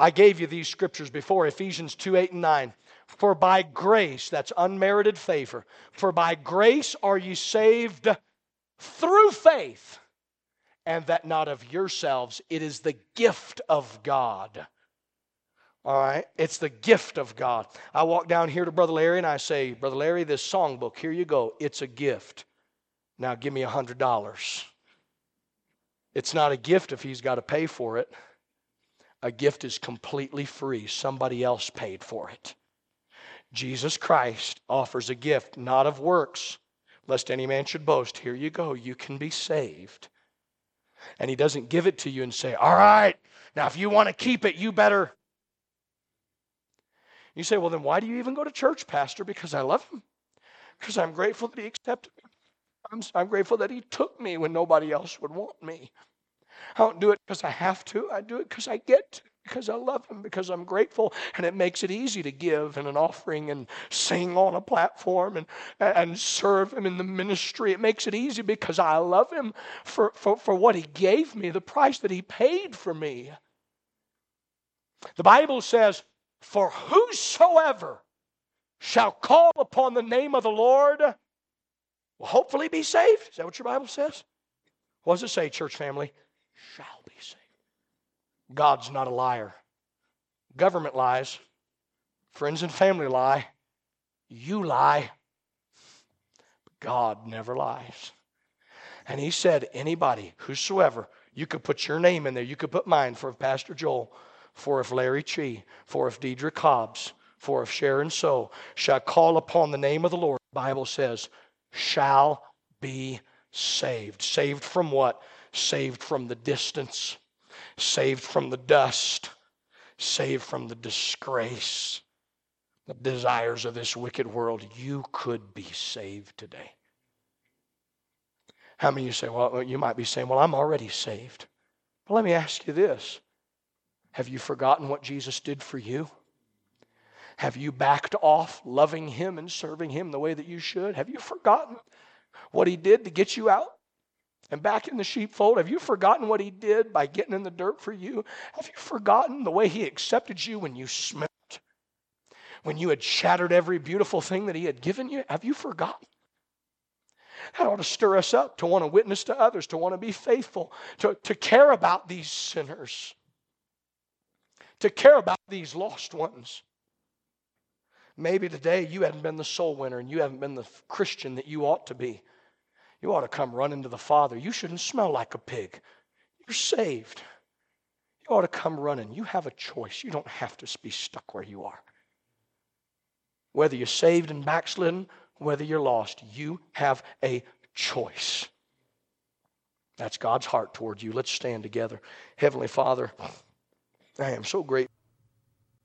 I gave you these scriptures before, Ephesians 2, 8, and 9. For by grace, that's unmerited favor, for by grace are ye saved through faith, and that not of yourselves. It is the gift of God. All right? It's the gift of God. I walk down here to Brother Larry and I say, Brother Larry, this songbook, here you go. It's a gift. Now give me $100. It's not a gift if he's got to pay for it. A gift is completely free. Somebody else paid for it. Jesus Christ offers a gift, not of works, lest any man should boast. Here you go. You can be saved. And he doesn't give it to you and say, all right, now if you want to keep it, you better. You say, well, then why do you even go to church, Pastor? Because I love him. Because I'm grateful that he accepted me. I'm grateful that he took me when nobody else would want me. I don't do it because I have to. I do it because I get to, because I love him, because I'm grateful, and it makes it easy to give in an offering and sing on a platform and serve him in the ministry. It makes it easy because I love him for what he gave me, the price that he paid for me. The Bible says, for whosoever shall call upon the name of the Lord will hopefully be saved. Is that what your Bible says? What does it say, church family? Shall be saved. God's not a liar. Government lies. Friends and family lie. You lie. God never lies. And he said, anybody, whosoever, you could put your name in there. You could put mine for if Pastor Joel, for if Larry Chee, for if Deidre Cobbs, for if Sharon So shall call upon the name of the Lord. The Bible says, shall be saved. Saved from what? Saved from the distance. Saved from the dust. Saved from the disgrace. The desires of this wicked world. You could be saved today. How many of you say, well, you might be saying, well, I'm already saved. Well, let me ask you this. Have you forgotten what Jesus did for you? Have you backed off loving him and serving him the way that you should? Have you forgotten what he did to get you out and back in the sheepfold? Have you forgotten what he did by getting in the dirt for you? Have you forgotten the way he accepted you when you smelt? When you had shattered every beautiful thing that he had given you? Have you forgotten? That ought to stir us up to want to witness to others, to want to be faithful, to care about these sinners, to care about these lost ones. Maybe today you haven't been the soul winner and you haven't been the Christian that you ought to be. You ought to come running to the Father. You shouldn't smell like a pig. You're saved. You ought to come running. You have a choice. You don't have to be stuck where you are. Whether you're saved and backslidden, whether you're lost, you have a choice. That's God's heart toward you. Let's stand together. Heavenly Father, I am so grateful.